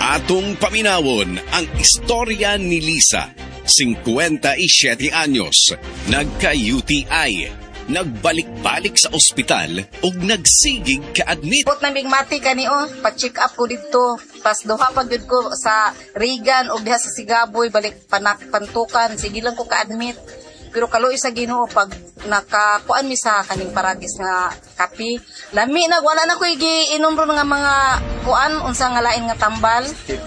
Atong paminawon ang istorya ni Lisa, 57 anyos, nagka-UTI, nagbalik-balik sa ospital ug nagsigig ka-admit. Put na mati gani pa-check up ko dito. Pas duha pa gyud ko sa Regan ug diha sa Sigaboy balik pantukan, sige lang ko ka-admit. Pero kaloy sa Ginoo pag nakakuan mi sa kaning paragis nga kape, lami na wala na ko giinom ron nga mga kuan unsa nga lain nga tambal.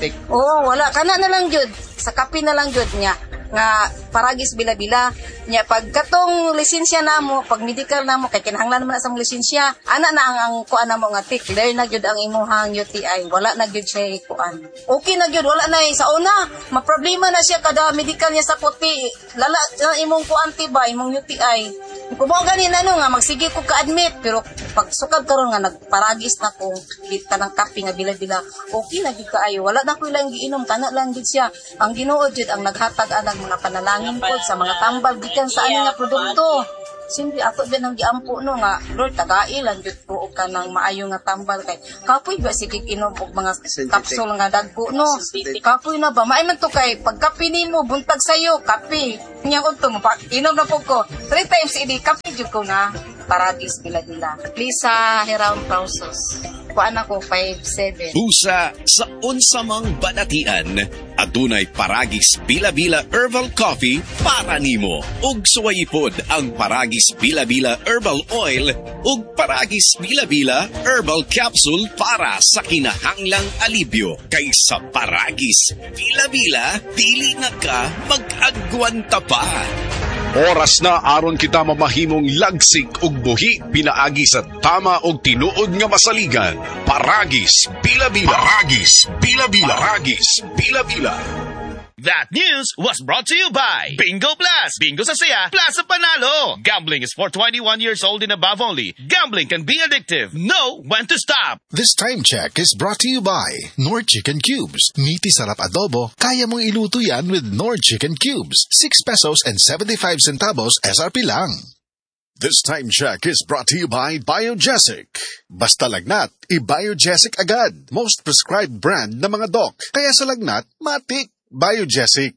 Oo, wala kana na lang gyud sa kape na lang gyud nya nga paragis bila-bila nya pag katong lisensya namo pag medical namo kay kinahanglan naman sa lisensya ana na ang kuan namo nga clear na gyud ang imuhang UTI, wala na gyud siya kuan, okay na gyud, wala na sa una maproblema na siya kada medical niya sa puti lala imong kuan tiba imong UTI kumo gani na nga magsige ko ka-admit pero pag sukad karon nga nagparagis na ko kita ng kape nga bila-bila okay na gyud kaayo, wala na ko ilang giinom kana lang gyud siya. Ang Ginoo gyud ang naghatag anang mga panalangin po sa mga tambal gikan sa ani nga produkto. Simple ato din ang giampo no nga Lord tagailan gyud ko og kanang maayo nga tambal kay kapoy ba sige inom og mga capsule nga dagko no. Kapoy na ba maay man to kay pagkape nimo buntag sayo kape. Nya unto mo inom na pug ko 3 times idi kape gyud ko na paragis bila-bila. Lisa Heram Pausos. Kuan ako 5'7". Busa sa unsamang banatian, adunay paragis bila-bila herbal coffee para nimo. Ug suwayipod ang paragis bila-bila herbal oil ug paragis bila-bila herbal capsule para sa kinahanglang alibyo. Kaysa paragis bila-bila, dili na ka mag-agwanta pa. Oras na aron kita mamahimong lagsik ug buhi pinaagi sa tama og tinuod nga masaligan. Paragis bila-bila. Paragis bila-bila. Paragis bila-bila. That news was brought to you by Bingo Plus. Bingo sa saya, plus sa panalo. Gambling is for 21 years old and above only. Gambling can be addictive. Know when to stop. This time check is brought to you by Nord Chicken Cubes. Meaty sarap adobo, kaya mong iluto yan with Nord Chicken Cubes. 6 pesos and 75 centavos SRP lang. This time check is brought to you by Biogesic. Basta lagnat, i-Biogesic agad. Most prescribed brand na mga doc. Kaya sa lagnat, matik. Biogesic.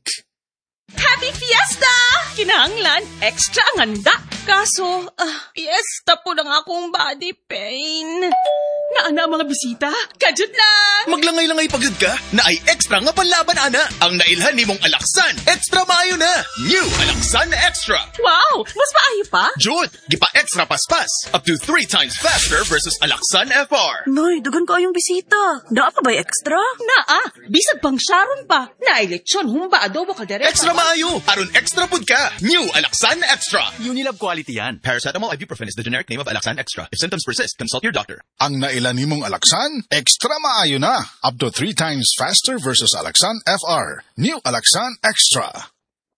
Happy Fiesta! Kinahanglan, extra ang handa. Kaso, fiesta po ng akong body pain. Naana mga bisita? Kajud lang! Maglangay-langay pagod ka? Na ay extra nga panlaban, ana. Ang nailhan ni mong Alaksan. Extra maayo na. New Alaksan Extra. Wow! Mas maayo pa? Jud, gipa extra paspas. Up to 3 times faster versus Alaksan FR. Noy, dugan ko yung bisita. Naa pa ba extra? Naa. Bisag pang Sharon pa. Naay lechon, humba, adobo, kaldereta. Extra maayo. Aron extra pud ka. New Alaksan Extra. Unilab quality yan. Paracetamol ibuprofen is the generic name of Alaksan Extra. If symptoms persist, consult your doctor. Ang nailan nimong Alaksan, extra maayo na. Up to 3 times faster versus Alaksan FR. New Alaksan Extra.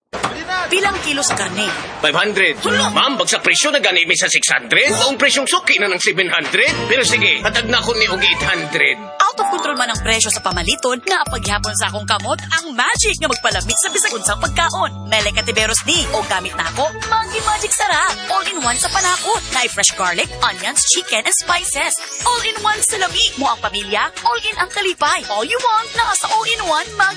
Bilang kilo sa karne? 500. Ma'am, bagsak presyo na gani mi sa 600. Ang presyong suki na ng 700. Pero sige, hatag na ko ni og 800. Out of control man ang presyo sa pamaliton, nga paghihapon sa akong kamot, ang magic nga magpalamig sa bisag unsang pagkaon. Mele Katiberos ni, o gamit na ako, Magic Sarap. All-in-one sa panakot. Na fresh garlic, onions, chicken, and spices. All-in-one sa labi mo ang pamilya, all-in ang kalipay. All you want na sa all-in-one